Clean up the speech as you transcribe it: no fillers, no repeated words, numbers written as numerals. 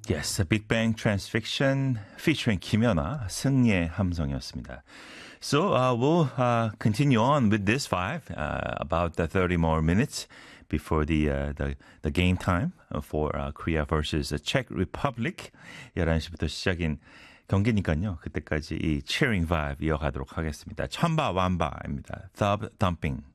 Yes, a Big Bang Transfiction featuring 김연아, 승리의 함성이었습니다. So we'll continue on with this five, about 30 more minutes before the game time for Korea versus Czech Republic. 11시부터 시작인 경기니까요. 그때까지 이 cheering vibe 이어가도록 하겠습니다. 천바 완바입니다. Thumb thumping.